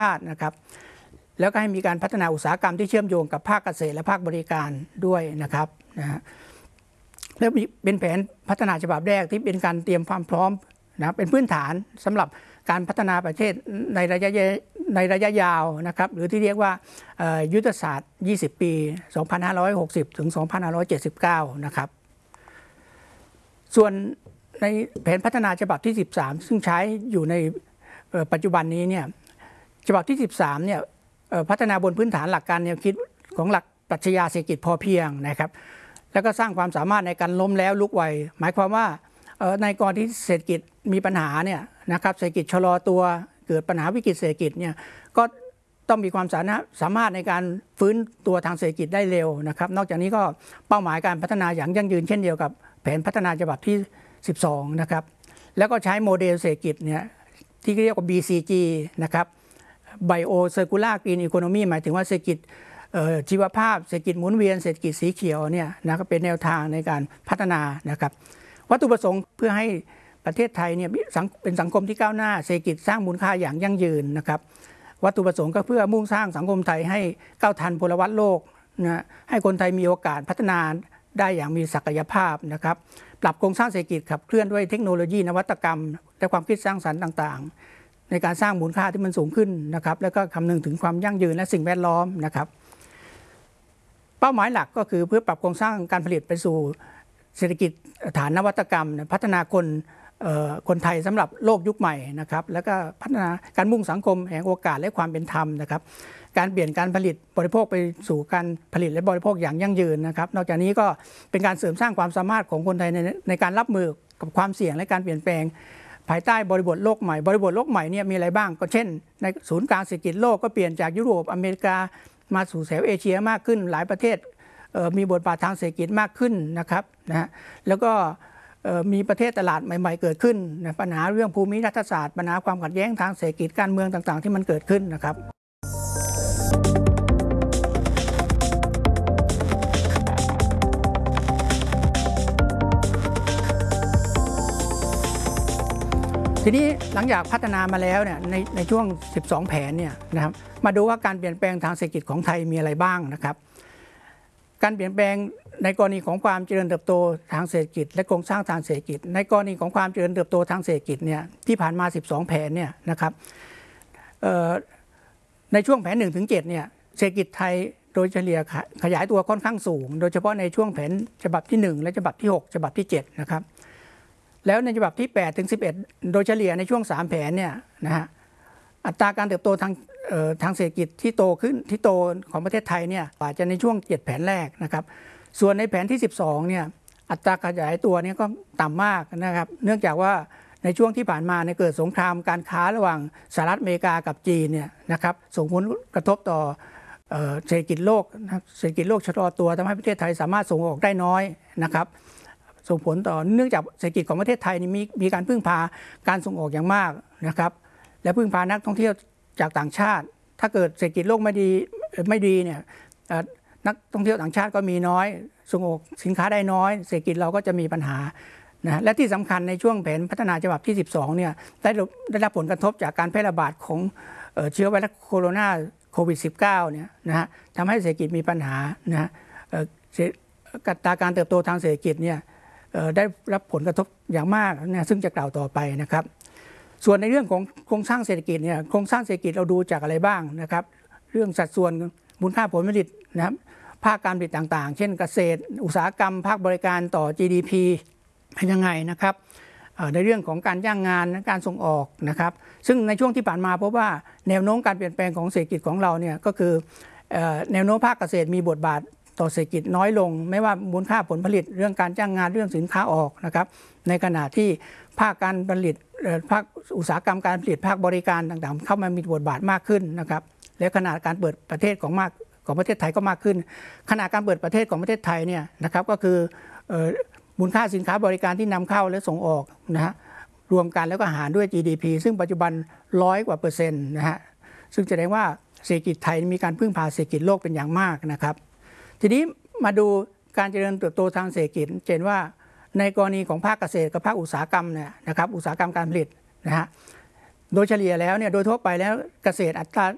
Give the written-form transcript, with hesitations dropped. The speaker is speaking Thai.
ชาตินะครับแล้วก็ให้มีการพัฒนาอุตสาหกรรมที่เชื่อมโยงกับภาคเกษตรและภาคบริการด้วยนะครับนะฮะแล้วเป็นแผนพัฒนาฉบับแรกที่เป็นการเตรียมความพร้อมนะเป็นพื้นฐานสำหรับการพัฒนาประเทศในระยะยาวนะครับหรือที่เรียกว่ายุทธศาสตร์20 ปี 2560 ถึง 2579 นะครับส่วนในแผนพัฒนาฉบับที่ 13 ซึ่งใช้อยู่ในปัจจุบันนี้เนี่ยฉบับที่ 13 เนี่ยพัฒนาบนพื้นฐานหลักการแนวคิดของหลักปรัชญาเศรษฐกิจพอเพียงนะครับแล้วก็สร้างความสามารถในการล้มแล้วลุกไวหมายความว่าในกรณีที่เศรษฐกิจมีปัญหาเนี่ยนะครับเศรษฐกิจชะลอตัวเกิดปัญหาวิกฤตเศรษฐกิจเนี่ยก็ต้องมีความสามารถในการฟื้นตัวทางเศรษฐกิจได้เร็วนะครับนอกจากนี้ก็เป้าหมายการพัฒนาอย่างยั่งยืนเช่นเดียวกับแผนพัฒนาฉบับที่ 12 นะครับแล้วก็ใช้โมเดลเศรษฐกิจเนี่ยที่เรียกว่า BCG นะครับ Bio Circular Green Economy หมายถึงว่าเศรษฐกิจชีวภาพเศรษฐกิจหมุนเวียนเศรษฐกิจสีเขียวเนี่ยนะครับเป็นแนวทางในการพัฒนานะครับวัตถุประสงค์เพื่อให้ประเทศไทยเนี่ยเป็นสังคมที่ก้าวหน้าเศรษฐกิจสร้างมูลค่าอย่างยั่งยืนนะครับวัตถุประสงค์ก็เพื่อมุ่งสร้างสังคมไทยให้ก้าวทันพลวัตโลกนะให้คนไทยมีโอกาสพัฒนาได้อย่างมีศักยภาพนะครับปรับโครงสร้างเศรษฐกิจขับเคลื่อนด้วยเทคโนโลยีนวัตกรรมและความคิดสร้างสรรค์ต่างๆในการสร้างมูลค่าที่มันสูงขึ้นนะครับแล้วก็คำนึงถึงความยั่งยืนและสิ่งแวดล้อมนะครับเป้าหมายหลักก็คือเพื่อปรับโครงสร้างการผลิตไปสู่เศรษฐกิจฐานนวัตกรรมพัฒนาคนไทยสำหรับโลกยุคใหม่นะครับแล้วก็พัฒนาการมุ่งสังคมแห่งโอกาสและความเป็นธรรมนะครับการเปลี่ยนการผลิตบริโภคไปสู่การผลิตและบริโภคอย่างยั่งยืนนะครับนอกจากนี้ก็เป็นการเสริมสร้างความสามารถของคนไทยในการรับมือกับความเสี่ยงและการเปลี่ยนแปลงภายใต้บริบทโลกใหม่บริบทโลกใหม่เนี่ยมีอะไรบ้างก็เช่นในศูนย์กลางเศรษฐกิจโลกก็เปลี่ยนจากยุโรปอเมริกามาสู่แถบเอเชียมากขึ้นหลายประเทศมีบทบาททางเศรษฐกิจมากขึ้นนะครับนะแล้วก็มีประเทศตลาดใหม่ๆเกิดขึ้นนะปัญหาเรื่องภูมิรัฐศาสตร์ปัญหาความขัดแย้งทางเศรษฐกิจการเมืองต่างๆที่มันเกิดขึ้นนะครับทีนี้หลังจากพัฒนามาแล้วเนี่ยในช่วง12 แผนเนี่ยนะครับมาดูว่าการเปลี่ยนแปลงทางเศรษฐกิจของไทยมีอะไรบ้างนะครับการเปลี่ยนแปลงในกรณีของความเจริญเติบโตทางเศรษฐกิจและโครงสร้างทางเศรษฐกิจในกรณีของความเจริญเติบโตทางเศรษฐกิจเนี่ยที่ผ่านมา12 แผนเนี่ยนะครับในช่วงแผน 1-7 เนี่ยเศรษฐกิจไทยโดยเฉลี่ยขยายตัวค่อนข้างสูงโดยเฉพาะในช่วงแผนฉบับที่1และฉบับที่6ฉบับที่7นะครับแล้วในฉบับที่8-11โดยเฉลี่ยในช่วง3 แผนเนี่ยนะฮะอัตราการเติบโตทางเศรษฐกิจที่โตขึ้นที่โตของประเทศไทยเนี่ยอาจจะในช่วง7 แผนแรกนะครับส่วนในแผนที่12เนี่ยอัตราขยายตัวนี้ก็ต่ำมากนะครับเนื่องจากว่าในช่วงที่ผ่านมาเกิดสงครามการค้าระหว่างสหรัฐอเมริกากับจีนเนี่ยนะครับส่งผลกระทบต่อเศรษฐกิจโลกเศรษฐกิจโลกชะลอตัวทำให้ประเทศไทยสามารถส่งออกได้น้อยนะครับส่งผลต่อเนื่องจากเศรษฐกิจของประเทศไทยนี่มีการพึ่งพาการส่งออกอย่างมากนะครับและพึ่งพานักท่องเที่ยวจากต่างชาติถ้าเกิดเศรษฐกิจโลกไม่ดีเนี่ยนักท่องเที่ยวต่างชาติก็มีน้อยส่งออกสินค้าได้น้อยเศรษฐกิจเราก็จะมีปัญหานะและที่สำคัญในช่วงแผนพัฒนาฉบับที่12เนี่ยได้รับผลกระทบจากการแพร่ระบาดของเชื้อไวรัสโควิด -19 เนี่ยนะฮะทำให้เศรษฐกิจมีปัญหานะฮะอัตราการเติบโตทางเศรษฐกิจเนี่ยได้รับผลกระทบอย่างมากนะซึ่งจะกล่าวต่อไปนะครับส่วนในเรื่องของโครงสร้างเศรษฐกิจเนี่ยโครงสร้างเศรษฐกิจเราดูจากอะไรบ้างนะครับเรื่องสัดส่วนมูลค่าผลผลิตนะครับภาคการผลิตต่างๆเช่นเกษตรอุตสาหกรรมภาคบริการต่อ GDP เป็นยังไงนะครับในเรื่องของการจ้างงานการส่งออกนะครับซึ่งในช่วงที่ผ่านมาพบว่าแนวโน้มการเปลี่ยนแปลงของเศรษฐกิจของเราเนี่ยก็คือแนวโน้มภาคเกษตรมีบทบาทต่อเศรษฐกิจน้อยลงไม่ว่ามูลค่าผลผลิตเรื่องการจ้างงานเรื่องสินค้าออกนะครับในขณะที่ภาคการผลิตภาคอุตสาหกรรมการผลิตภาคบริการต่างๆเข้ามามีบทบาทมากขึ้นนะครับและขนาดการเปิดประเทศของประเทศไทยก็มากขึ้นขนาดการเปิดประเทศของประเทศไทยเนี่ยนะครับก็คือมูลค่าสินค้าบริการที่นำเข้าและส่งออกนะฮะรวมกันแล้วก็หารด้วย GDP ซึ่งปัจจุบัน100% นะฮะซึ่งแสดงว่าเศรษฐกิจไทยมีการพึ่งพาเศรษฐกิจโลกเป็นอย่างมากนะครับทีนี้มาดูการเจริญเติบโตทางเศรษฐกิจเห็นว่าในกรณีของภาคเกษตรกับภาคอุตสาหกรรมเนี่ยนะครับอุตสาหกรรมการผลิตนะฮะโดยเฉลี่ยแล้วเนี่ยโดยทั่วไปแล้วเกษตรอัตรา